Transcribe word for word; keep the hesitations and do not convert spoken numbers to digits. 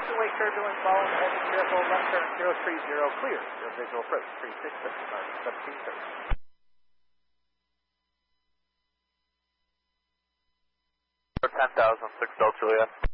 Delta-way turbulence following heading careful, left turn zero three zero, clear. Your visual approach, three six six, seventeen thirty. ten thousand, six Delta Juliet.